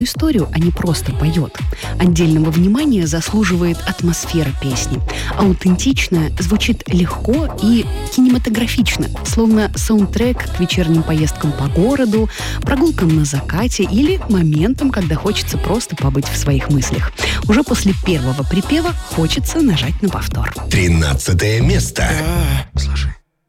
историю, а не просто поет. Отдельного внимания заслуживает атмосфера песни. Аутентичная, звучит легко и кинематографично, словно саундтрек к вечерним поездкам по городу, прогулкам на закате или моментам, когда хочется просто побыть в своих мыслях. Уже после первого припева хочется нажать на повтор. 13 место. Слушай.